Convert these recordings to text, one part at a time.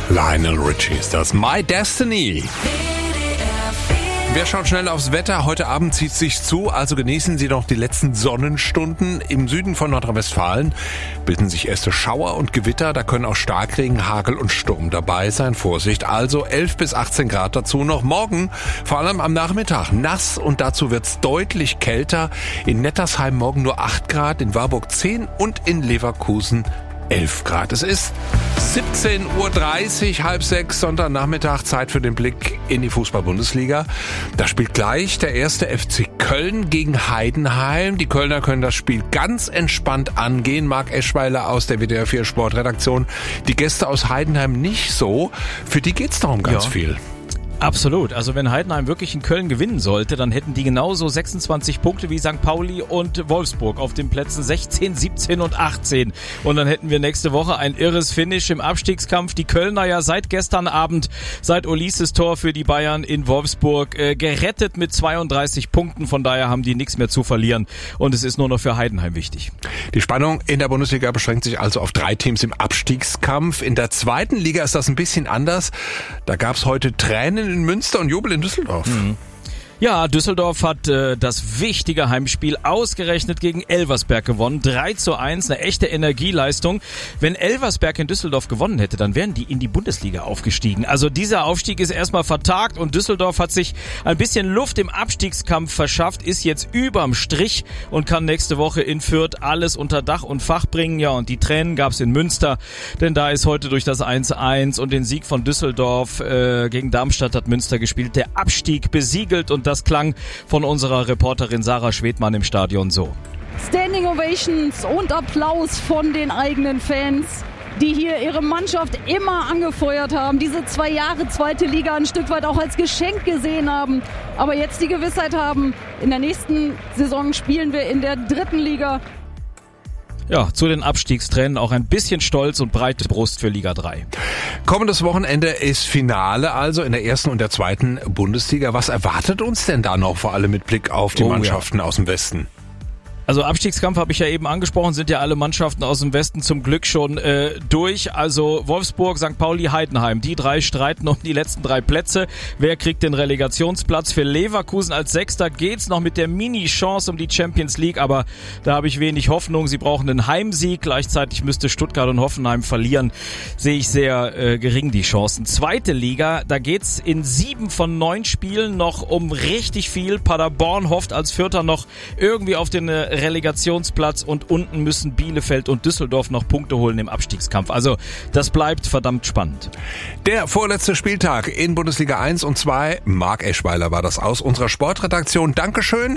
Lionel Richie ist das. My Destiny. Wir schauen schnell aufs Wetter. Heute Abend zieht es sich zu, also genießen Sie noch die letzten Sonnenstunden. Im Süden von Nordrhein-Westfalen bilden sich erste Schauer und Gewitter. Da können auch Starkregen, Hagel und Sturm dabei sein. Vorsicht, also 11 bis 18 Grad dazu noch. Morgen, vor allem am Nachmittag, nass und dazu wird's deutlich kälter. In Nettersheim morgen nur 8 Grad, in Warburg 10 und in Leverkusen 11 Grad. Es ist 17:30 Uhr, 5:30, Sonntagnachmittag, Zeit für den Blick in die Fußball-Bundesliga. Da spielt gleich der erste FC Köln gegen Heidenheim. Die Kölner können das Spiel ganz entspannt angehen. Marc Eschweiler aus der WDR 4 Sportredaktion. Die Gäste aus Heidenheim nicht so. Für die geht's doch um ganz viel. Absolut. Also wenn Heidenheim wirklich in Köln gewinnen sollte, dann hätten die genauso 26 Punkte wie St. Pauli und Wolfsburg auf den Plätzen 16, 17 und 18. Und dann hätten wir nächste Woche ein irres Finish im Abstiegskampf. Die Kölner ja seit gestern Abend, seit Ulisses Tor für die Bayern in Wolfsburg, gerettet mit 32 Punkten. Von daher haben die nichts mehr zu verlieren. Und es ist nur noch für Heidenheim wichtig. Die Spannung in der Bundesliga beschränkt sich also auf 3 Teams im Abstiegskampf. In der zweiten Liga ist das ein bisschen anders. Da gab es heute Tränen in Münster und Jubel in Düsseldorf. Ja, Düsseldorf hat das wichtige Heimspiel ausgerechnet gegen Elversberg gewonnen. 3:1, eine echte Energieleistung. Wenn Elversberg in Düsseldorf gewonnen hätte, dann wären die in die Bundesliga aufgestiegen. Also dieser Aufstieg ist erstmal vertagt und Düsseldorf hat sich ein bisschen Luft im Abstiegskampf verschafft, ist jetzt überm Strich und kann nächste Woche in Fürth alles unter Dach und Fach bringen. Ja, und die Tränen gab's in Münster, denn da ist heute durch das 1:1 und den Sieg von Düsseldorf gegen Darmstadt hat Münster gespielt, der Abstieg besiegelt. Und das klang von unserer Reporterin Sarah Schwedmann im Stadion so. Standing Ovations und Applaus von den eigenen Fans, die hier ihre Mannschaft immer angefeuert haben, diese 2 Jahre zweite Liga ein Stück weit auch als Geschenk gesehen haben, aber jetzt die Gewissheit haben, in der nächsten Saison spielen wir in der 3. Liga. Ja, zu den Abstiegstränen auch ein bisschen Stolz und breite Brust für Liga 3. Kommendes Wochenende ist Finale also in der 1. und der 2. Bundesliga. Was erwartet uns denn da noch, vor allem mit Blick auf die Mannschaften aus dem Westen? Also Abstiegskampf habe ich ja eben angesprochen, sind ja alle Mannschaften aus dem Westen zum Glück schon durch. Also Wolfsburg, St. Pauli, Heidenheim, die 3 streiten um die letzten 3 Plätze. Wer kriegt den Relegationsplatz? Für Leverkusen als Sechster geht's noch mit der Mini-Chance um die Champions League, aber da habe ich wenig Hoffnung. Sie brauchen einen Heimsieg, gleichzeitig müsste Stuttgart und Hoffenheim verlieren. Sehe ich sehr gering die Chancen. 2. Liga, da geht's in 7 von 9 Spielen noch um richtig viel. Paderborn hofft als Vierter noch irgendwie auf den Relegationsplatz und unten müssen Bielefeld und Düsseldorf noch Punkte holen im Abstiegskampf. Also das bleibt verdammt spannend. Der vorletzte Spieltag in Bundesliga 1 und 2. Marc Eschweiler war das aus unserer Sportredaktion. Dankeschön.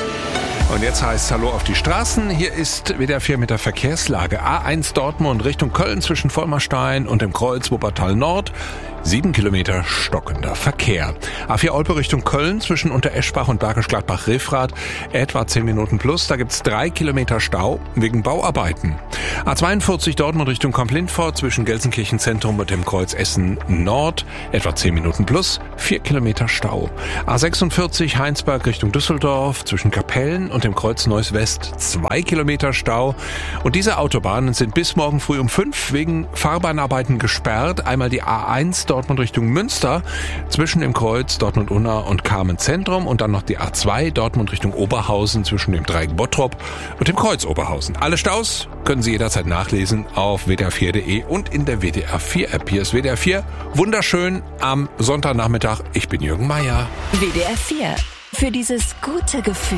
Und jetzt heißt Hallo auf die Straßen. Hier ist WDR 4 mit der Verkehrslage. A1 Dortmund Richtung Köln zwischen Vollmerstein und dem Kreuz Wuppertal Nord. 7 Kilometer stockender Verkehr. A4 Olpe Richtung Köln zwischen Untereschbach und Bergisch Gladbach-Refrath etwa 10 Minuten plus. Da gibt's 3 Kilometer Stau wegen Bauarbeiten. A42 Dortmund Richtung Kamp-Lindfort zwischen Gelsenkirchen Zentrum und dem Kreuz Essen Nord etwa 10 Minuten plus. 4 Kilometer Stau. A46 Heinsberg Richtung Düsseldorf zwischen Kapellen und dem Kreuz Neuss West 2 Kilometer Stau. Und diese Autobahnen sind bis morgen früh um 5 wegen Fahrbahnarbeiten gesperrt. Einmal die A1 Dortmund Richtung Münster zwischen dem Kreuz Dortmund-Unna und Carmen Zentrum und dann noch die A2 Dortmund Richtung Oberhausen zwischen dem Dreieck Bottrop und dem Kreuz Oberhausen. Alle Staus können Sie jederzeit nachlesen auf wdr4.de und in der WDR 4 App. Hier ist WDR 4. Wunderschön am Sonntagnachmittag. Ich bin Jürgen Meier. WDR 4. Für dieses gute Gefühl.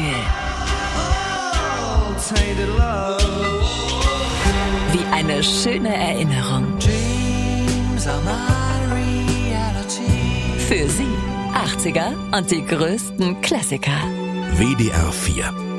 Wie eine schöne Erinnerung. Für Sie 80er und die größten Klassiker. WDR 4